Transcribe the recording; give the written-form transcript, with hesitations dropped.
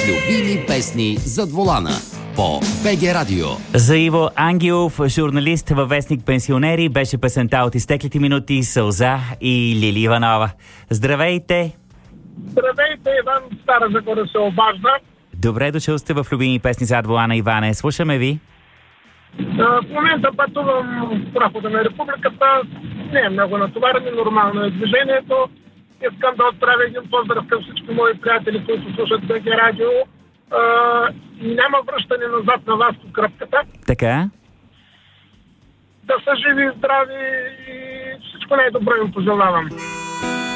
Любими песни зад волана по БГ Радио. За Иво Ангелов, журналист във вестник Пенсионери, беше песента от изтеклите минути, Сълза и Лили Иванова. Здравейте! Здравейте, Иван, Стара Загора се обажда. Добре дошъл сте в Любими песни зад волана, Иване. Слушаме ви. В момента пътувам в прохода на републиката. Не е много натоварено, нормално е движението. Искам да отправя един поздрав към всички мои приятели, които слушат БГ Радио. Няма връщане назад на вас по кръпката. Така? Да са живи и здрави и всичко най-добро им пожелавам.